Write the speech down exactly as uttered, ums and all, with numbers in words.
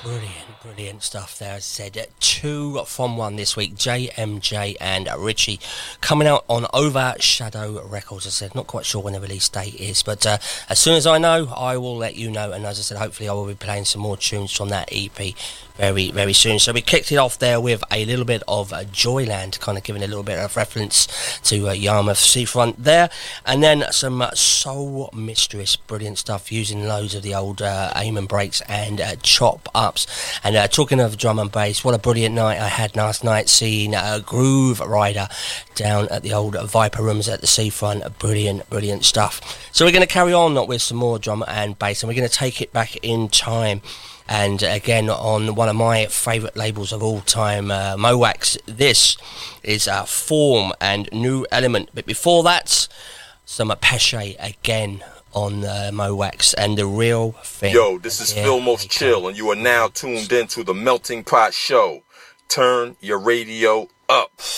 Brilliant, brilliant stuff there. As I said, two from one this week, J M J and Richie, coming out on Overshadow Records. As I said, not quite sure when the release date is, but uh, as soon as I know, I will let you know. And as I said, hopefully I will be playing some more tunes from that E P very, very soon. So we kicked it off there with a little bit of uh, Joyland, kind of giving a little bit of reference to uh, Yarmouth Seafront there. And then some uh, Soul Mistress, brilliant stuff, using loads of the old uh, aim and breaks and uh, chop ups. And uh, talking of drum and bass, what a brilliant night I had last night seeing uh, Groove Rider down at the old Viper Rooms at the Seafront. Brilliant, brilliant stuff. So we're going to carry on with some more drum and bass, and we're going to take it back in time. And again, on one of my favourite labels of all time, uh, Mowax, this is uh, Form and New Element. But before that, some Pesce again on uh, Mowax and The Real Thing. Yo, this is Phil Most Chill, and you are now tuned into the Melting Pot Show. Turn your radio up.